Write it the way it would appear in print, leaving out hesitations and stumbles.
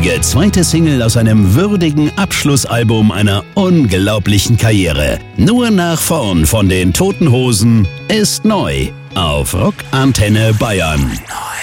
traurige zweite Single aus einem würdigen Abschlussalbum einer unglaublichen Karriere. Nur nach vorn von den Toten Hosen ist neu auf Rock Antenne Bayern.